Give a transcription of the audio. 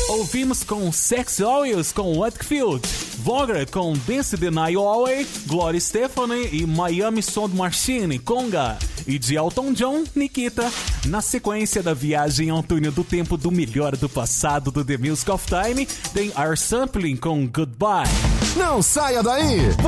Ouvimos com Sex Oils com Whitfield, Voger com Dance the Night Away, Gloria Stefani e Miami Sound Machine, Conga, e de Elton John, Nikita. Na sequência da viagem ao túnel do tempo do melhor do passado do The Music of Time, tem Our Sampling com Goodbye. Não saia daí!